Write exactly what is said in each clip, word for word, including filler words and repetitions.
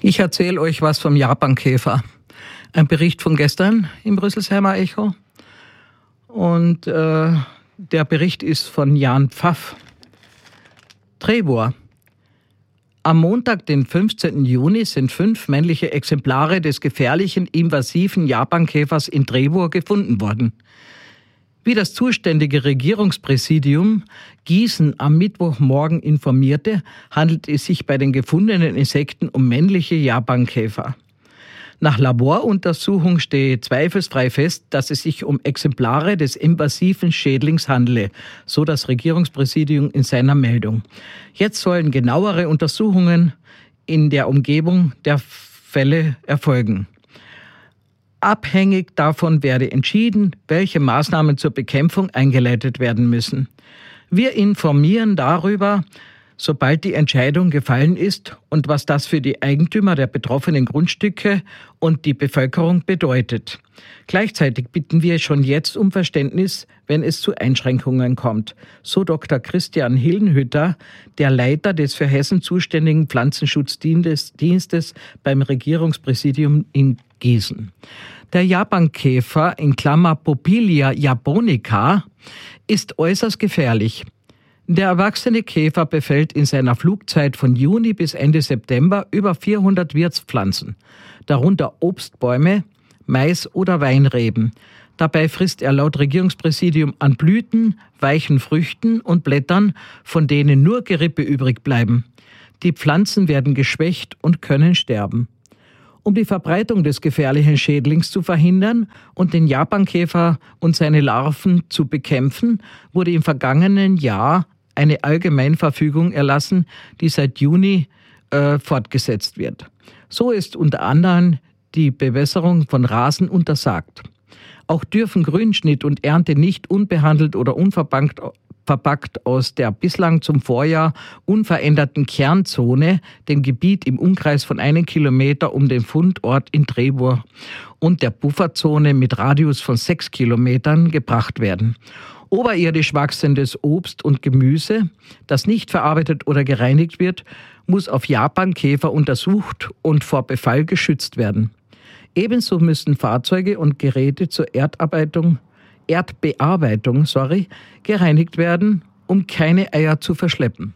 Ich erzähle euch was vom Japankäfer. Ein Bericht von gestern im Rüsselsheimer Echo. Und äh, der Bericht ist von Jan Pfaff. Trebor. Am Montag, den fünfzehnten Juni, sind fünf männliche Exemplare des gefährlichen, invasiven Japankäfers in Trebor gefunden worden. Wie das zuständige Regierungspräsidium Gießen am Mittwochmorgen informierte, handelt es sich bei den gefundenen Insekten um männliche Japankäfer. Nach Laboruntersuchung stehe zweifelsfrei fest, dass es sich um Exemplare des invasiven Schädlings handele, so das Regierungspräsidium in seiner Meldung. Jetzt sollen genauere Untersuchungen in der Umgebung der Fälle erfolgen. Abhängig davon werde entschieden, welche Maßnahmen zur Bekämpfung eingeleitet werden müssen. Wir informieren darüber, sobald die Entscheidung gefallen ist und was das für die Eigentümer der betroffenen Grundstücke und die Bevölkerung bedeutet. Gleichzeitig bitten wir schon jetzt um Verständnis, wenn es zu Einschränkungen kommt, so Doktor Christian Hillenhütter, der Leiter des für Hessen zuständigen Pflanzenschutzdienstes beim Regierungspräsidium in Gießen. Der Japankäfer, in Klammer Popillia japonica, ist äußerst gefährlich. Der erwachsene Käfer befällt in seiner Flugzeit von Juni bis Ende September über vierhundert Wirtspflanzen, darunter Obstbäume, Mais oder Weinreben. Dabei frisst er laut Regierungspräsidium an Blüten, weichen Früchten und Blättern, von denen nur Gerippe übrig bleiben. Die Pflanzen werden geschwächt und können sterben. Um die Verbreitung des gefährlichen Schädlings zu verhindern und den Japankäfer und seine Larven zu bekämpfen, wurde im vergangenen Jahr eine Allgemeinverfügung erlassen, die seit Juni äh, fortgesetzt wird. So ist unter anderem die Bewässerung von Rasen untersagt. Auch dürfen Grünschnitt und Ernte nicht unbehandelt oder unverpackt verpackt aus der bislang zum Vorjahr unveränderten Kernzone, dem Gebiet im Umkreis von einem Kilometer um den Fundort in Trebor und der Bufferzone mit Radius von sechs Kilometern gebracht werden. Oberirdisch wachsendes Obst und Gemüse, das nicht verarbeitet oder gereinigt wird, muss auf Japankäfer untersucht und vor Befall geschützt werden. Ebenso müssen Fahrzeuge und Geräte zur Erdarbeitung Erdbearbeitung, sorry, gereinigt werden, um keine Eier zu verschleppen.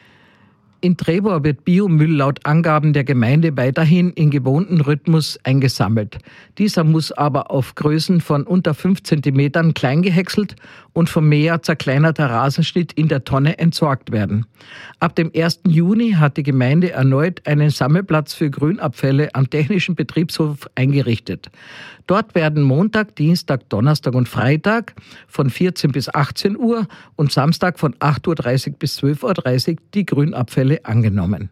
In Trebor wird Biomüll laut Angaben der Gemeinde weiterhin in gewohnten Rhythmus eingesammelt. Dieser muss aber auf Größen von unter fünf Zentimetern klein gehäckselt und vom Mäher zerkleinerter Rasenschnitt in der Tonne entsorgt werden. Ab dem ersten Juni hat die Gemeinde erneut einen Sammelplatz für Grünabfälle am Technischen Betriebshof eingerichtet. Dort werden Montag, Dienstag, Donnerstag und Freitag von vierzehn bis achtzehn Uhr und Samstag von acht Uhr dreißig bis zwölf Uhr dreißig die Grünabfälle angenommen.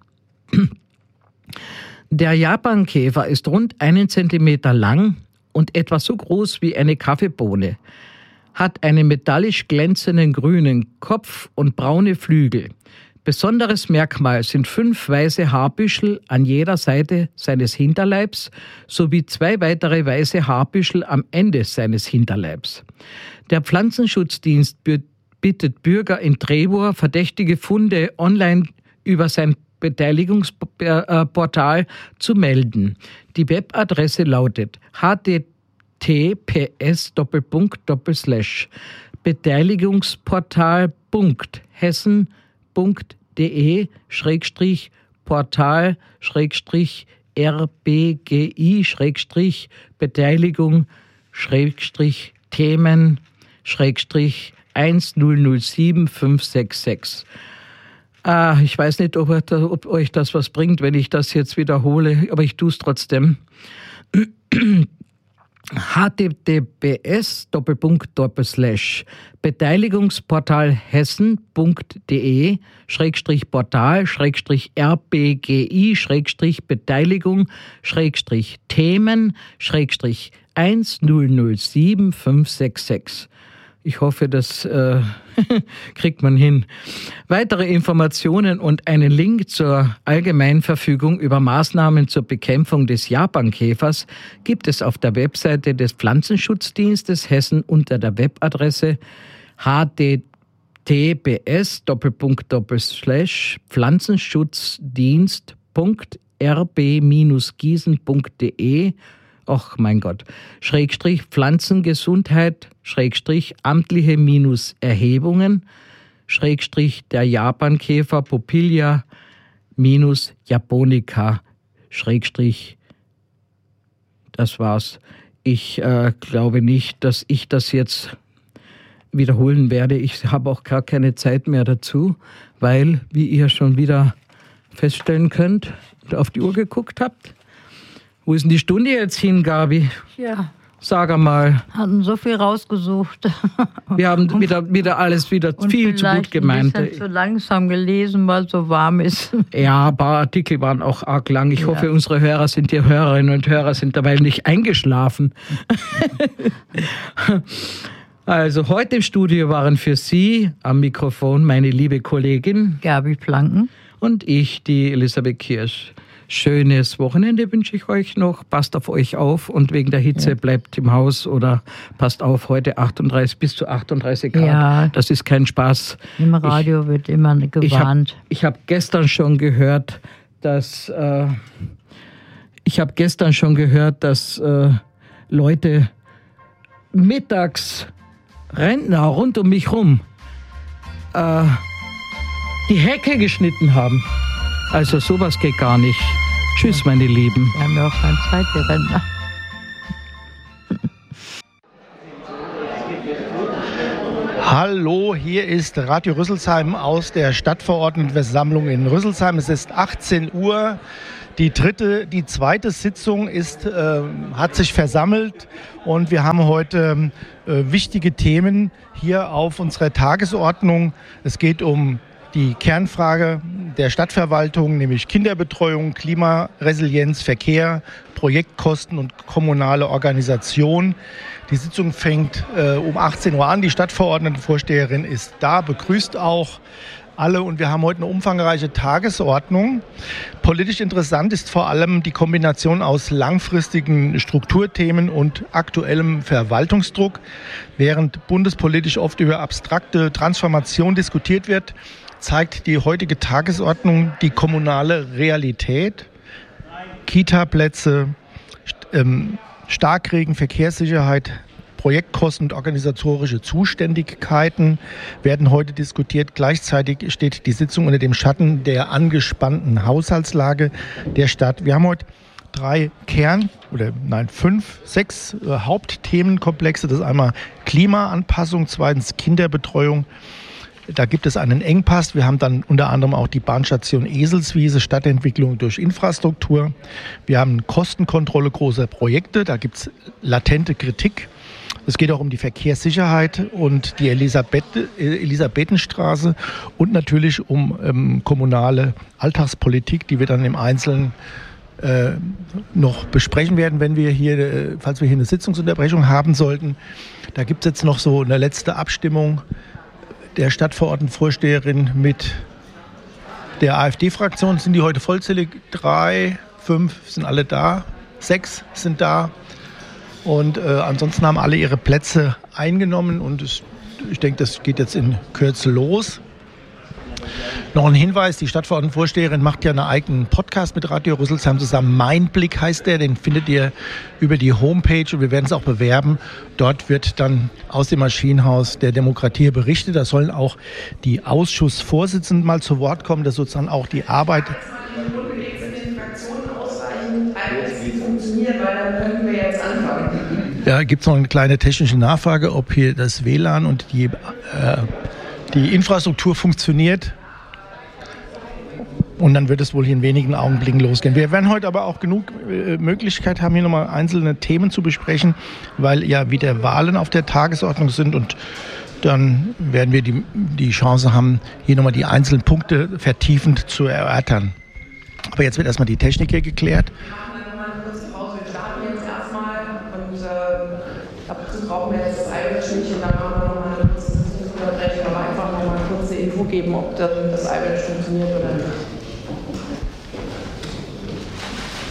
Der Japankäfer ist rund einen Zentimeter lang und etwa so groß wie eine Kaffeebohne, hat einen metallisch glänzenden grünen Kopf und braune Flügel. Besonderes Merkmal sind fünf weiße Haarbüschel an jeder Seite seines Hinterleibs sowie zwei weitere weiße Haarbüschel am Ende seines Hinterleibs. Der Pflanzenschutzdienst bittet Bürger in Trebor, verdächtige Funde online über sein Beteiligungsportal zu melden. Die Webadresse lautet h t t p s Doppelpunkt Doppelslash Beteiligungsportal.hessen Punkt de Schrägstrich Portal Schrägstrich rbgi Schrägstrich Beteiligung Schrägstrich Themen Schrägstrich eins null null sieben fünf sechs sechs. Ah, ich weiß nicht, ob, ob euch das was bringt, wenn ich das jetzt wiederhole, aber ich tue es trotzdem. h t t p s Doppelpunkt Doppelslash Beteiligungsportal hessen.de Schrägstrich Portal Schrägstrich rbgi Schrägstrich Beteiligung Schrägstrich Themen Schrägstrich eins null null sieben fünf sechs sechs. Ich hoffe, das äh, kriegt man hin. Weitere Informationen und einen Link zur Allgemeinverfügung über Maßnahmen zur Bekämpfung des Japankäfers gibt es auf der Webseite des Pflanzenschutzdienstes Hessen unter der Webadresse h t t p s Doppelpunkt Doppelslash Pflanzenschutzdienst Punkt r b Gießen punkt d e, ach mein Gott, Schrägstrich Pflanzengesundheit, Schrägstrich amtliche minus Erhebungen, Schrägstrich der Japankäfer Popillia minus Japonica, Schrägstrich, das war's. Ich äh, glaube nicht, dass ich das jetzt wiederholen werde. Ich habe auch gar keine Zeit mehr dazu, weil, wie ihr schon wieder feststellen könnt, auf die Uhr geguckt habt. Wo ist denn die Stunde jetzt hin, Gabi? Ja. Sag einmal. Hatten so viel rausgesucht. Wir haben wieder, wieder alles wieder viel zu gut gemeint. Ein bisschen zu langsam gelesen, weil es so warm ist. Ja, ein paar Artikel waren auch arg lang. Ich ja. hoffe, unsere Hörer sind, die Hörerinnen und Hörer sind dabei nicht eingeschlafen. Also heute im Studio waren für Sie am Mikrofon meine liebe Kollegin Gabi Planken und ich, die Elisabeth Kirsch. Schönes Wochenende wünsche ich euch noch. Passt auf euch auf und wegen der Hitze ja. bleibt im Haus oder passt auf, heute achtunddreißig bis zu achtunddreißig Grad. Ja. Das ist kein Spaß. Im Radio ich, wird immer gewarnt. Ich habe hab gestern schon gehört, dass äh, ich habe gestern schon gehört, dass äh, Leute mittags Rentner rund um mich rum äh, die Hecke geschnitten haben. Also sowas geht gar nicht. Tschüss, meine Lieben. Wir haben ja auch keine Zeit, wir Rentner. Hallo, hier ist Radio Rüsselsheim aus der Stadtverordnetenversammlung in Rüsselsheim. Es ist achtzehn Uhr. Die dritte, die zweite Sitzung ist, äh, hat sich versammelt und wir haben heute äh, wichtige Themen hier auf unserer Tagesordnung. Es geht um die Kernfrage der Stadtverwaltung, nämlich Kinderbetreuung, Klimaresilienz, Verkehr, Projektkosten und kommunale Organisation. Die Sitzung fängt äh, um achtzehn Uhr an. Die Stadtverordnetenvorsteherin ist da, begrüßt auch alle und wir haben heute eine umfangreiche Tagesordnung. Politisch interessant ist vor allem die Kombination aus langfristigen Strukturthemen und aktuellem Verwaltungsdruck. Während bundespolitisch oft über abstrakte Transformation diskutiert wird, zeigt die heutige Tagesordnung die kommunale Realität. Kita-Plätze, ähm, Starkregen, Verkehrssicherheit, Projektkosten und organisatorische Zuständigkeiten werden heute diskutiert. Gleichzeitig steht die Sitzung unter dem Schatten der angespannten Haushaltslage der Stadt. Wir haben heute drei Kern- oder nein, fünf, sechs äh, Hauptthemenkomplexe. Das ist einmal Klimaanpassung, zweitens Kinderbetreuung. Da gibt es einen Engpass. Wir haben dann unter anderem auch die Bahnstation Eselswiese, Stadtentwicklung durch Infrastruktur. Wir haben Kostenkontrolle großer Projekte. Da gibt es latente Kritik. Es geht auch um die Verkehrssicherheit und die Elisabeth, Elisabethenstraße und natürlich um ähm, kommunale Alltagspolitik, die wir dann im Einzelnen äh, noch besprechen werden, wenn wir hier, äh, falls wir hier eine Sitzungsunterbrechung haben sollten. Da gibt es jetzt noch so eine letzte Abstimmung der Stadtverordnetenvorsteherin mit der AfD-Fraktion. Sind die heute vollzählig? Drei, fünf sind alle da, sechs sind da. Und äh, ansonsten haben alle ihre Plätze eingenommen und es, ich denke, das geht jetzt in Kürze los. Noch ein Hinweis, die Stadtverordnetenvorsteherin macht ja einen eigenen Podcast mit Radio Rüsselsheim zusammen. Mein Blick heißt der, den findet ihr über die Homepage und wir werden es auch bewerben. Dort wird dann aus dem Maschinenhaus der Demokratie berichtet. Da sollen auch die Ausschussvorsitzenden mal zu Wort kommen, dass sozusagen auch die Arbeit... Weil dann könnten wir jetzt anfangen. Ja, gibt es noch eine kleine technische Nachfrage, ob hier das W L A N und die, äh, die Infrastruktur funktioniert. Und dann wird es wohl hier in wenigen Augenblicken losgehen. Wir werden heute aber auch genug äh, Möglichkeit haben, hier nochmal einzelne Themen zu besprechen, weil ja wieder Wahlen auf der Tagesordnung sind und dann werden wir die, die Chance haben, hier nochmal die einzelnen Punkte vertiefend zu erörtern. Aber jetzt wird erstmal die Technik hier geklärt. Brauchen wir jetzt das iWatch nicht und dann machen wir nochmal eine kurze Unterbrechung, aber einfach nochmal eine kurze Info geben, ob dann das iWatch funktioniert oder nicht.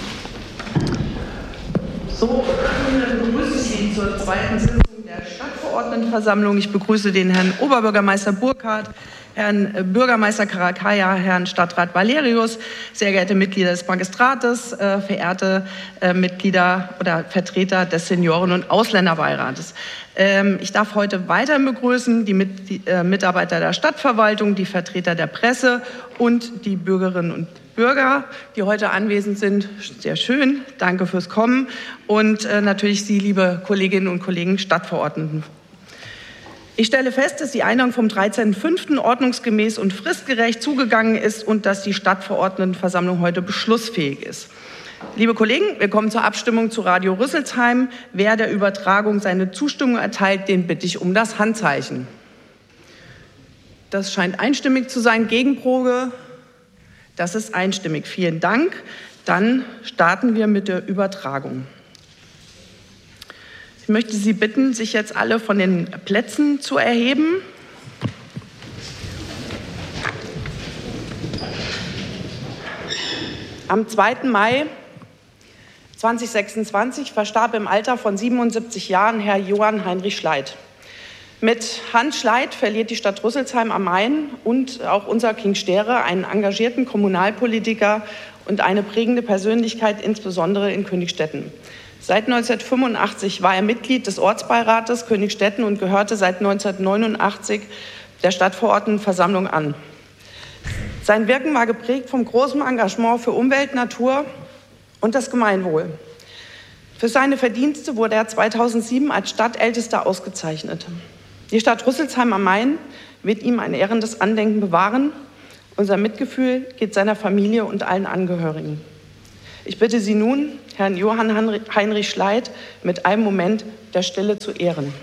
So, dann begrüße ich Sie zur zweiten Sitzung der Stadtverordnetenversammlung. Stadtverordnetenversammlung. Ich begrüße den Herrn Oberbürgermeister Burkhardt, Herrn Bürgermeister Karakaya, Herrn Stadtrat Valerius, sehr geehrte Mitglieder des Magistrates, äh, verehrte äh, Mitglieder oder Vertreter des Senioren- und Ausländerbeirates. Ähm, ich darf heute weiterhin begrüßen die, Mit die äh, Mitarbeiter der Stadtverwaltung, die Vertreter der Presse und die Bürgerinnen und Bürger, die heute anwesend sind. Sehr schön, danke fürs Kommen. Und äh, natürlich Sie, liebe Kolleginnen und Kollegen Stadtverordneten. Ich stelle fest, dass die Einladung vom dreizehnten fünften ordnungsgemäß und fristgerecht zugegangen ist und dass die Stadtverordnetenversammlung heute beschlussfähig ist. Liebe Kollegen, wir kommen zur Abstimmung zu Radio Rüsselsheim. Wer der Übertragung seine Zustimmung erteilt, den bitte ich um das Handzeichen. Das scheint einstimmig zu sein. Gegenprobe? Das ist einstimmig. Vielen Dank. Dann starten wir mit der Übertragung. Ich möchte Sie bitten, sich jetzt alle von den Plätzen zu erheben. Am zweiten Mai zweitausendsechsundzwanzig verstarb im Alter von siebenundsiebzig Jahren Herr Johann Heinrich Schleit. Mit Hans Schleit verliert die Stadt Rüsselsheim am Main und auch unser King Stere einen engagierten Kommunalpolitiker und eine prägende Persönlichkeit, insbesondere in Königstetten. Seit neunzehnhundertfünfundachtzig war er Mitglied des Ortsbeirates Königstetten und gehörte seit neunzehnhundertneunundachtzig der Stadtverordnetenversammlung an. Sein Wirken war geprägt vom großen Engagement für Umwelt, Natur und das Gemeinwohl. Für seine Verdienste wurde er zweitausendsieben als Stadtältester ausgezeichnet. Die Stadt Rüsselsheim am Main wird ihm ein ehrendes Andenken bewahren. Unser Mitgefühl geht seiner Familie und allen Angehörigen. Ich bitte Sie nun, Herrn Johann Heinrich Schleit mit einem Moment der Stille zu ehren.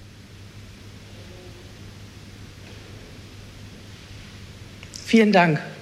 Vielen Dank.